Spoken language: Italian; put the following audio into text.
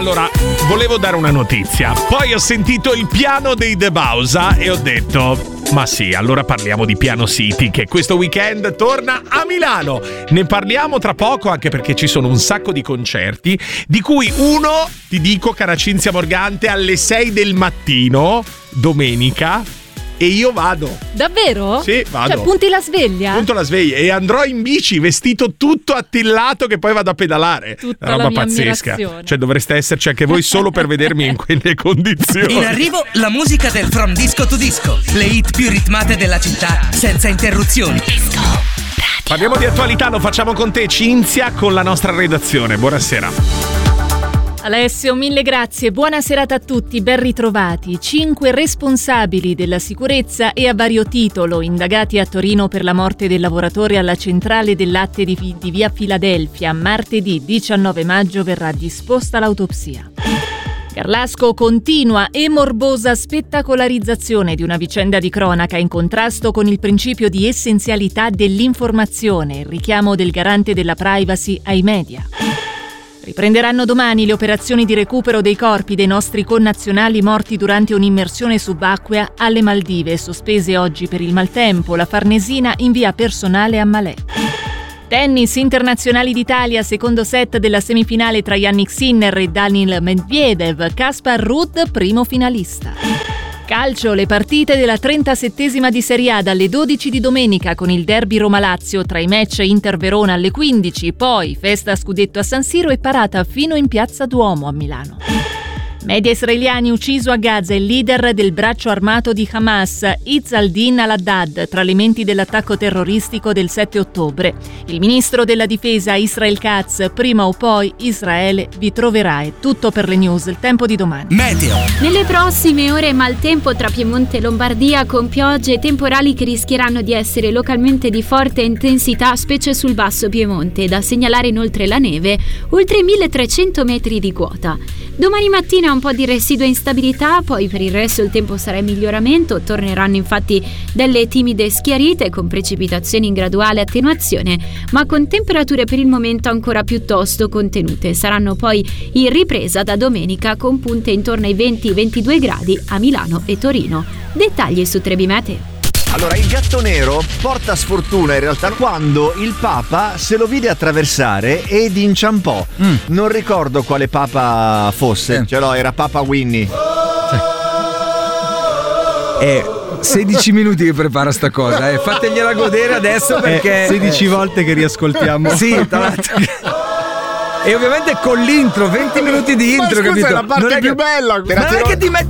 Allora, volevo dare una notizia. Poi ho sentito il piano dei De Bausa e ho detto... Ma sì, allora parliamo di Piano City, che questo weekend torna a Milano. Ne parliamo tra poco, anche perché ci sono un sacco di concerti, di cui uno, ti dico, cara Cinzia Morgante, alle 6 del mattino, domenica, e io vado. Davvero? Sì, vado. Cioè, punti la sveglia? Punto la sveglia e andrò in bici, vestito tutto attillato, che poi vado a pedalare. Tutta una roba la mia pazzesca. ammirazione. Cioè, dovreste esserci anche voi solo per vedermi in quelle condizioni. In arrivo la musica del From Disco to Disco, le hit più ritmate della città senza interruzioni. Parliamo di attualità, lo facciamo con te, Cinzia, con la nostra redazione. Buonasera. Alessio, mille grazie. Buona serata a tutti, ben ritrovati. 5 responsabili della sicurezza e a vario titolo indagati a Torino per la morte del lavoratore alla centrale del latte di via Filadelfia. Martedì 19 maggio verrà disposta l'autopsia. Garlasco continua e morbosa spettacolarizzazione di una vicenda di cronaca in contrasto con il principio di essenzialità dell'informazione, il richiamo del garante della privacy ai media. Riprenderanno domani le operazioni di recupero dei corpi dei nostri connazionali morti durante un'immersione subacquea alle Maldive, sospese oggi per il maltempo. La Farnesina invia personale a Malé. Tennis, internazionali d'Italia, secondo set della semifinale tra Jannik Sinner e Daniil Medvedev. Kaspar Ruud, primo finalista. Calcio, le partite della 37esima di Serie A dalle 12 di domenica con il derby Roma-Lazio, tra i match Inter-Verona alle 15, poi festa scudetto a San Siro e parata fino in Piazza Duomo a Milano. Media israeliani, ucciso a Gaza il leader del braccio armato di Hamas, Izz al-Din al-Haddad, tra le menti dell'attacco terroristico del 7 ottobre. Il ministro della difesa Israel Katz, prima o poi Israele vi troverà. È tutto per le news, il tempo di domani. Meteo. Nelle prossime ore maltempo tra Piemonte e Lombardia, con piogge e temporali che rischieranno di essere localmente di forte intensità, specie sul basso Piemonte. Da segnalare inoltre la neve, oltre 1300 metri di quota. Domani mattina un po' di residua instabilità, poi per il resto il tempo sarà in miglioramento, torneranno infatti delle timide schiarite con precipitazioni in graduale attenuazione, ma con temperature per il momento ancora piuttosto contenute. Saranno poi in ripresa da domenica con punte intorno ai 20-22 gradi a Milano e Torino. Dettagli su Trebi Meteo. Allora, il gatto nero porta sfortuna in realtà quando il Papa se lo vide attraversare ed inciampò. Non ricordo quale Papa fosse, ce l'ho, era Papa Winnie. 16 minuti che prepara sta cosa, fategliela godere adesso perché 16 volte che riascoltiamo. Sì, tra l'altro. E ovviamente con l'intro, 20 minuti di intro, ma scusa, capito? è la parte più bella. Non è che ti metti